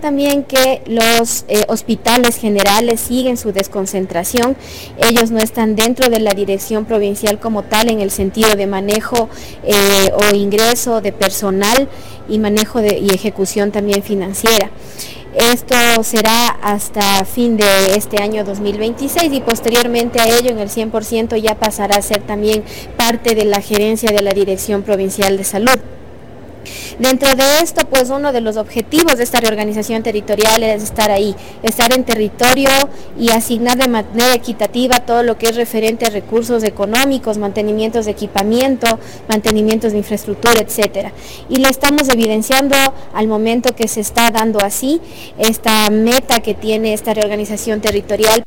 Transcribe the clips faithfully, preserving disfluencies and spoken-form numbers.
también que los eh, hospitales generales siguen su desconcentración. Ellos no están dentro de la dirección provincial como tal en el sentido de manejo eh, o ingreso de personal y manejo de, y ejecución también financiera. Esto será hasta fin de este año dos mil veintiséis y posteriormente a ello en el cien por ciento ya pasará a ser también parte de la gerencia de la Dirección Provincial de Salud. Dentro de esto, pues uno de los objetivos de esta reorganización territorial es estar ahí, estar en territorio y asignar de manera equitativa todo lo que es referente a recursos económicos, mantenimientos de equipamiento, mantenimientos de infraestructura, etcétera. Y lo estamos evidenciando al momento que se está dando así esta meta que tiene esta reorganización territorial.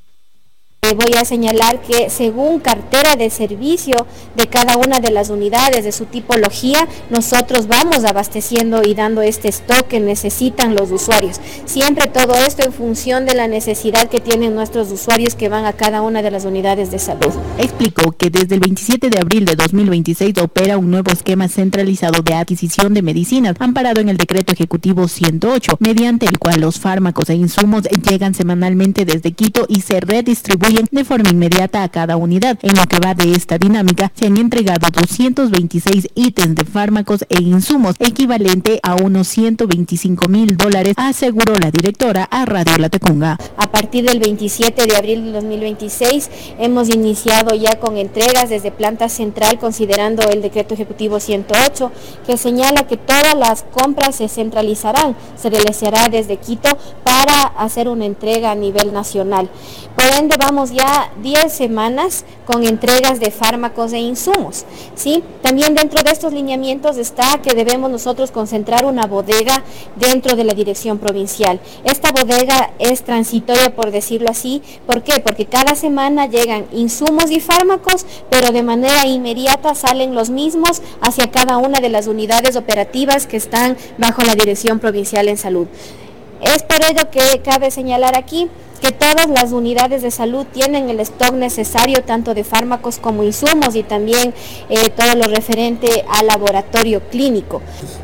Voy a señalar que según cartera de servicio de cada una de las unidades de su tipología, nosotros vamos abasteciendo y dando este stock que necesitan los usuarios. Siempre todo esto en función de la necesidad que tienen nuestros usuarios que van a cada una de las unidades de salud. Explicó que desde el veintisiete de abril de dos mil veintiséis opera un nuevo esquema centralizado de adquisición de medicinas, amparado en el decreto ejecutivo ciento ocho, mediante el cual los fármacos e insumos llegan semanalmente desde Quito y se redistribuyen de forma inmediata a cada unidad. En lo que va de esta dinámica, se han entregado doscientos veintiséis ítems de fármacos e insumos, equivalente a unos ciento veinticinco mil dólares, aseguró la directora a Radio Latacunga. A partir del veintisiete de abril de dos mil veintiséis hemos iniciado ya con entregas desde planta central, considerando el decreto ejecutivo ciento ocho, que señala que todas las compras se centralizarán, se realizará desde Quito para hacer una entrega a nivel nacional. Por ende, vamos ya diez semanas con entregas de fármacos e insumos, ¿sí? También dentro de estos lineamientos está que debemos nosotros concentrar una bodega dentro de la dirección provincial. Esta bodega es transitoria, por decirlo así. ¿Por qué? Porque cada semana llegan insumos y fármacos, pero de manera inmediata salen los mismos hacia cada una de las unidades operativas que están bajo la Dirección Provincial en Salud. Es por ello que cabe señalar aquí que todas las unidades de salud tienen el stock necesario tanto de fármacos como insumos y también eh, todo lo referente al laboratorio clínico.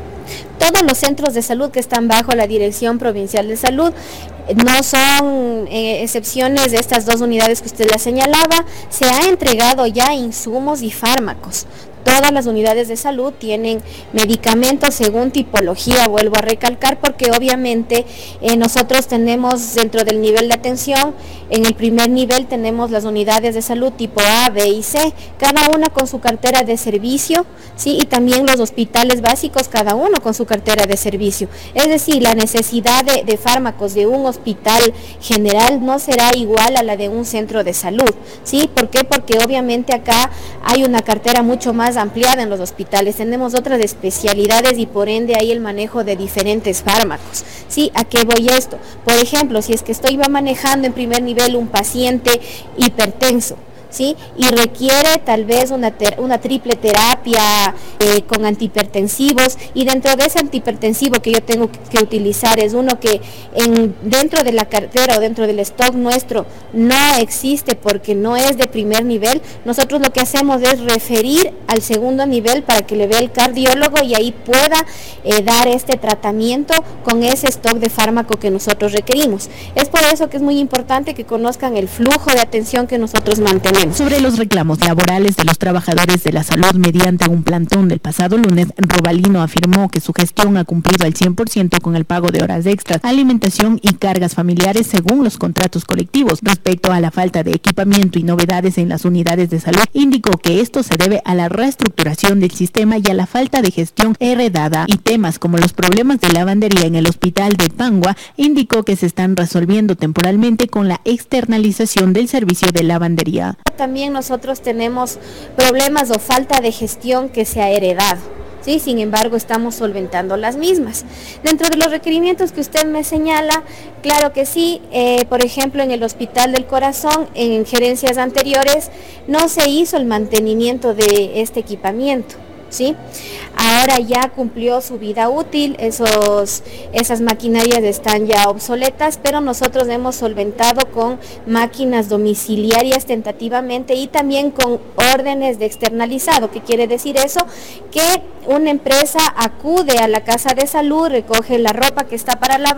Todos los centros de salud que están bajo la Dirección Provincial de Salud no son eh, excepciones de estas dos unidades que usted la señalaba. Se ha entregado ya insumos y fármacos. Todas las unidades de salud tienen medicamentos según tipología, vuelvo a recalcar, porque obviamente eh, nosotros tenemos dentro del nivel de atención, en el primer nivel tenemos las unidades de salud tipo A, B y C, cada una con su cartera de servicio, ¿sí? Y también los hospitales básicos, cada uno con su cartera de servicio. Es decir, la necesidad de, de fármacos de un hospital general no será igual a la de un centro de salud, ¿sí? ¿Por qué? Porque obviamente acá hay una cartera mucho más ampliada en los hospitales, tenemos otras especialidades y por ende hay el manejo de diferentes fármacos. ¿Sí? ¿A qué voy esto? Por ejemplo, si es que estoy manejando en primer nivel un paciente hipertenso, ¿sí? Y requiere tal vez una, ter una triple terapia eh, con antihipertensivos, y dentro de ese antihipertensivo que yo tengo que utilizar es uno que en, dentro de la cartera o dentro del stock nuestro no existe porque no es de primer nivel. Nosotros lo que hacemos es referir al segundo nivel para que le vea el cardiólogo y ahí pueda eh, dar este tratamiento con ese stock de fármaco que nosotros requerimos. Es por eso que es muy importante que conozcan el flujo de atención que nosotros mantenemos. Sobre los reclamos laborales de los trabajadores de la salud mediante un plantón del pasado lunes, Robalino afirmó que su gestión ha cumplido al cien por ciento con el pago de horas extras, alimentación y cargas familiares según los contratos colectivos. Respecto a la falta de equipamiento y novedades en las unidades de salud, indicó que esto se debe a la reestructuración del sistema y a la falta de gestión heredada, y temas como los problemas de lavandería en el hospital de Pangua, indicó que se están resolviendo temporalmente con la externalización del servicio de lavandería. También nosotros tenemos problemas o falta de gestión que se ha heredado, ¿sí? Sin embargo, estamos solventando las mismas. Dentro de los requerimientos que usted me señala, claro que sí, eh, por ejemplo, en el Hospital del Corazón, en gerencias anteriores, no se hizo el mantenimiento de este equipamiento, ¿sí? Ahora ya cumplió su vida útil, esos, esas maquinarias están ya obsoletas, pero nosotros hemos solventado con máquinas domiciliarias tentativamente y también con órdenes de externalizado. ¿Qué quiere decir eso? Que una empresa acude a la casa de salud, recoge la ropa que está para lavar